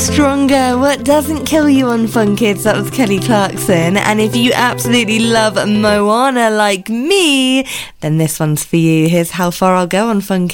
Stronger, What Doesn't Kill You on Fun Kids. That was Kelly Clarkson. And if you absolutely love Moana like me, then this one's for you. Here's How Far I'll Go on Fun Kids.